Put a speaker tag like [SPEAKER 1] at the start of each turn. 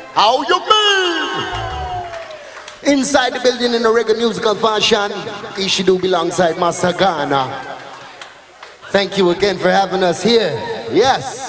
[SPEAKER 1] How you mean? Inside the building in a reggae musical fashion, Ishidu alongside Master Ghana. Thank you again for having us here. Yes.